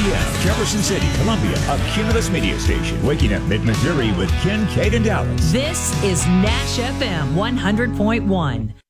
p.m. Jefferson City, Columbia, a Cumulus media station. Waking up mid-Missouri with Ken, Kate, and Dallas. This is Nash FM 100.1.